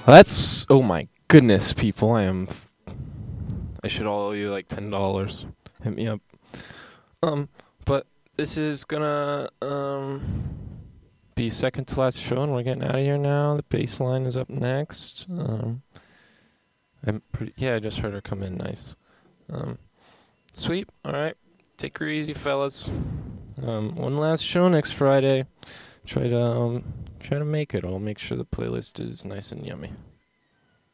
That's oh my goodness, people! I should all owe you like $10. Hit me up. But this is gonna be second to last show, and we're getting out of here now. The baseline is up next. I just heard her come in. Nice. Sweet. All right. Take her easy, fellas. One last show next Friday. Try to make it. I'll make sure the playlist is nice and yummy.